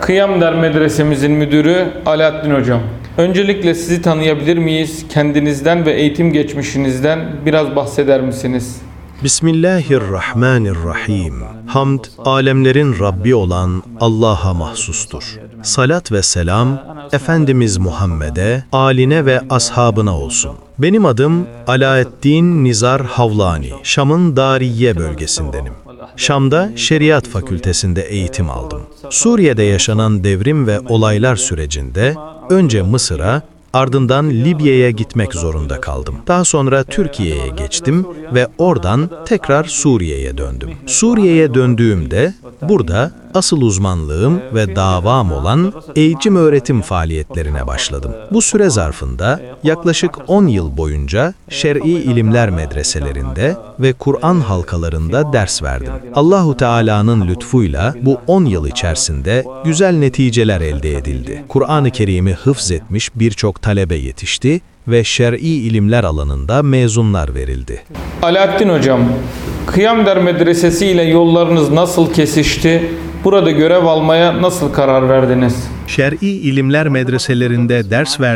Kıyam Der Medresemizin müdürü Alaaddin Hocam. Öncelikle sizi tanıyabilir miyiz? Kendinizden ve eğitim geçmişinizden biraz bahseder misiniz? Bismillahirrahmanirrahim. Hamd, alemlerin Rabbi olan Allah'a mahsustur. Salat ve selam, Efendimiz Muhammed'e, âline ve ashabına olsun. Benim adım Alaaddin Nizar Havlani, Şam'ın Dariye bölgesindenim. Şam'da Şeriat Fakültesinde eğitim aldım. Suriye'de yaşanan devrim ve olaylar sürecinde önce Mısır'a, ardından Libya'ya gitmek zorunda kaldım. Daha sonra Türkiye'ye geçtim ve oradan tekrar Suriye'ye döndüm. Suriye'ye döndüğümde burada asıl uzmanlığım ve davam olan eğitim öğretim faaliyetlerine başladım. Bu süre zarfında yaklaşık 10 yıl boyunca şer'i ilimler medreselerinde ve Kur'an halkalarında ders verdim. Allahu Teala'nın lütfuyla bu 10 yıl içerisinde güzel neticeler elde edildi. Kur'an-ı Kerim'i hıfzetmiş birçok talebe yetişti ve şer'i ilimler alanında mezunlar verildi. Alaaddin Hocam, Kıyam Der Medresesi ile yollarınız nasıl kesişti? Burada görev almaya nasıl karar verdiniz? Şer'i ilimler medreselerinde ders verdiğim